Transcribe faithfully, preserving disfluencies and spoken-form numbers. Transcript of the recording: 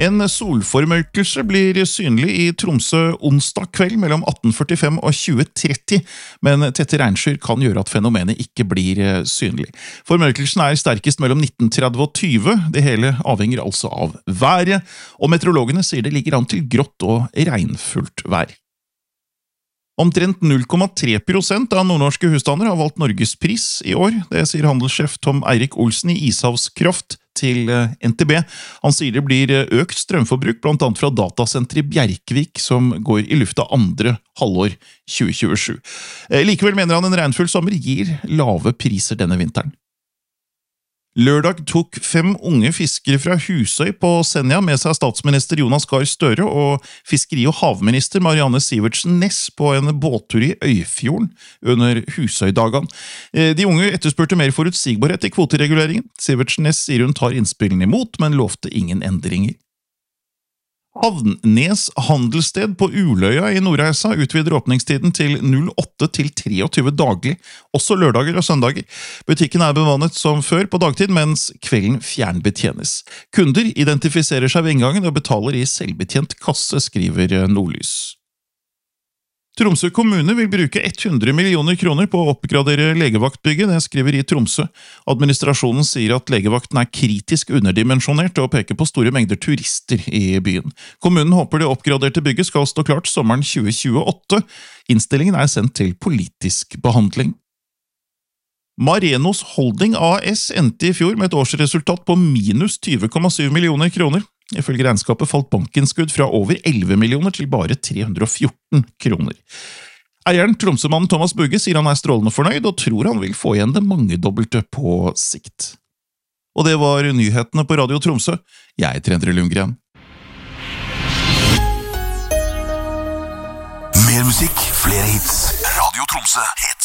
En solformørkelse blir synlig i Tromsø onsdag kveld mellom atten førtifem og tjue tretti, men tette regnskyr kan gjøre at fenomenet ikke blir synlig. Formørkelsen er sterkest mellom nitten tretti og tjue, det hele avhenger altså av været, og meteorologene sier det ligger an til grått og regnfullt vær. Omtrent null komma tre prosent av nordnorske husstander har valgt Norges pris i år. Det sier handelssjef Tom Eirik Olsen i Ishavskraft til N T B. Han sier det blir økt strømforbruk, blant annet fra datasenter i Bjerkvik, som går i lufta andre halvår tjue tjuesju. Likevel mener han en regnfull sommer gir lave priser denne vinteren. Lørdag tok fem unge fiskere fra Husøy på Senja med seg statsminister Jonas Gahr Støre og fiskeri- og havminister Marianne Sivertsen Næss på en båttur i Øyfjorden under Husøydagene. De unge etterspurte mer forutsigbarhet i kvotereguleringen. Sivertsen Næss sier hun tar innspillene imot, men lovte ingen endringer. Havnnes handelssted på Uløya i Nordreisa utvider åpningstiden til åtte til treogtyve daglig, også lørdager og søndager. Butikken er bemannet som før på dagtid, mens kvelden fjernbetjenes. Kunder identifiserer seg ved inngangen og betaler i selvbetjent kasse, skriver Nordlys. Tromsø kommune vil bruke hundre millioner kroner på å oppgradere legevaktbygget, det skriver i Tromsø. Administrasjonen sier at legevakten er kritisk underdimensjonert og peker på store mengder turister i byen. Kommunen håper det oppgraderte bygget skal stå klart sommeren tjue tjueåtte. Innstillingen er sendt til politisk behandling. Marenos Holding A S endte i fjor med et årsresultat på minus tjue komma syv millioner kroner. Ifølge regnskapet falt bankinnskudd fra over elleve millioner til bare tre hundre og fjorten kroner. Eieren, Tromsømannen Thomas Bugge, sier han er strålende fornøyd og tror han vil få igjen det mangedobbelte på sikt. Og det var nyhetene på Radio Tromsø. Jeg heter Endre Lundgren. Mer musikk, flere hits. Radio Tromsø het